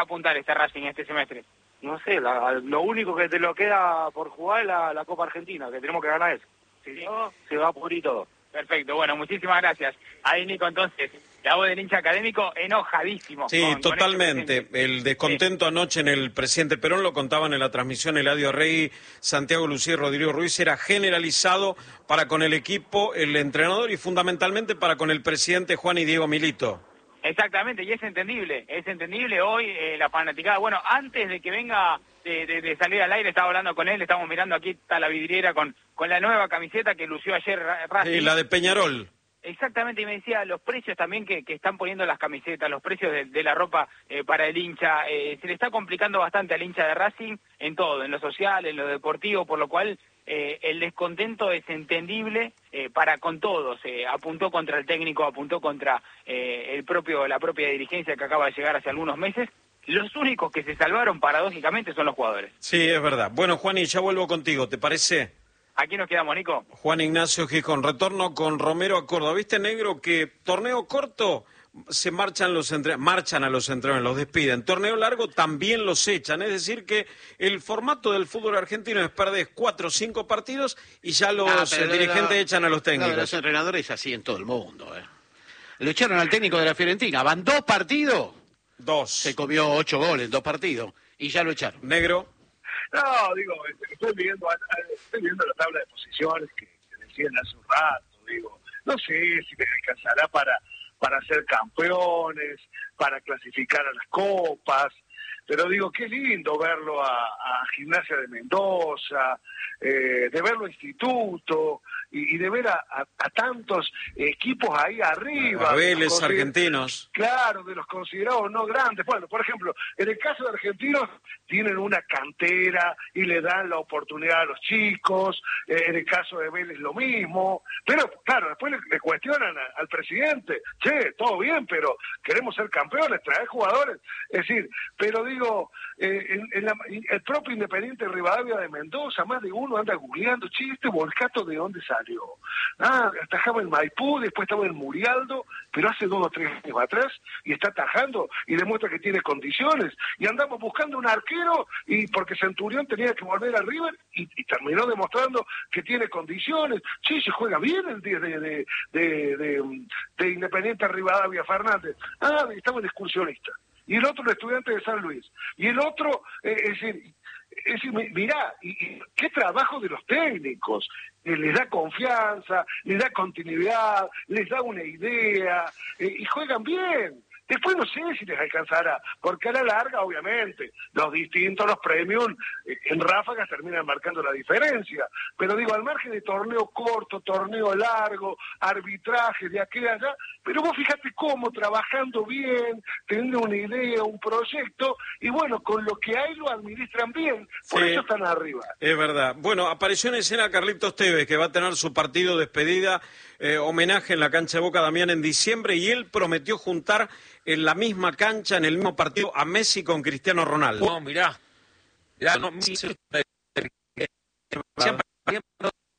apuntar este Racing este semestre? No sé, lo único que te lo queda por jugar es la Copa Argentina, que tenemos que ganar eso. Si no, se va a pudrir todo. Perfecto, bueno, muchísimas gracias. Ahí, Nico, entonces, la voz del hincha académico enojadísimo. Sí, totalmente. El descontento anoche en el presidente Perón, lo contaban en la transmisión Eladio Rey, Santiago Lucía y Rodrigo Ruiz, era generalizado para con el equipo, el entrenador y fundamentalmente para con el presidente Juan y Diego Milito. Exactamente, y es entendible hoy la fanaticada. Bueno, antes de que venga de salir al aire, estaba hablando con él, estamos mirando aquí, está la vidriera con la nueva camiseta que lució ayer Racing. Sí, la de Peñarol. Exactamente, y me decía los precios también que están poniendo las camisetas, los precios de la ropa para el hincha, se le está complicando bastante al hincha de Racing en todo, en lo social, en lo deportivo, por lo cual el descontento es entendible para con todos. Apuntó contra el técnico, apuntó contra la propia dirigencia que acaba de llegar hace algunos meses. Los únicos que se salvaron paradójicamente son los jugadores. Sí, es verdad. Bueno, Juani, ya vuelvo contigo, ¿te parece? Aquí nos quedamos, Nico. Juan Ignacio Gijón, retorno con Romero a Córdoba. ¿Viste, negro, que torneo corto se marchan a los entrenadores, los despiden? Torneo largo también los echan. Es decir que el formato del fútbol argentino es perder 4 o 5 partidos y ya los dirigentes echan a los técnicos. Los entrenadores es así en todo el mundo. Lo echaron al técnico de la Fiorentina. Van 2 partidos. 2. Se comió 8 goles en 2 partidos y ya lo echaron. Negro. No, digo, estoy viendo la tabla de posiciones que decían hace un rato, digo, no sé si les alcanzará para ser campeones, para clasificar a las copas, pero digo, qué lindo verlo a Gimnasia de Mendoza, de verlo a Instituto, y de ver a tantos equipos ahí arriba. A Vélez, argentinos. Claro, de los considerados no grandes. Bueno, por ejemplo, en el caso de Argentinos, tienen una cantera y le dan la oportunidad a los chicos. En el caso de Vélez lo mismo. Pero, claro, después le cuestionan al presidente. Che, todo bien, pero queremos ser campeones, traer jugadores. Es decir, pero digo, el propio Independiente Rivadavia de Mendoza, más de uno anda googleando, che, ¿este Volcato de dónde salió? Atajaba en Maipú, después estaba en Murialdo, pero hace 2 o 3 años atrás, y está atajando y demuestra que tiene condiciones. Y andamos buscando un arquero, y porque Centurión tenía que volver a River, y terminó demostrando que tiene condiciones. Sí, se juega bien el día de Independiente Rivadavia Fernández. Estaba el excursionista. Y el otro, el estudiante de San Luis. Y el otro, es decir, mirá, y qué trabajo de los técnicos. Les da confianza, les da continuidad, les da una idea, y juegan bien. Después no sé si les alcanzará, porque a la larga, obviamente, los distintos, los premium, en ráfagas terminan marcando la diferencia. Pero digo, al margen de torneo corto, torneo largo, arbitraje de aquí y allá, pero vos fíjate cómo, trabajando bien, teniendo una idea, un proyecto, y bueno, con lo que hay lo administran bien, por eso están arriba. Es verdad. Bueno, apareció en escena Carlitos Tevez, que va a tener su partido de despedida, homenaje en la cancha de Boca Damián en diciembre, y él prometió juntar en la misma cancha, en el mismo partido, a Messi con Cristiano Ronaldo. No, mirá. No, siempre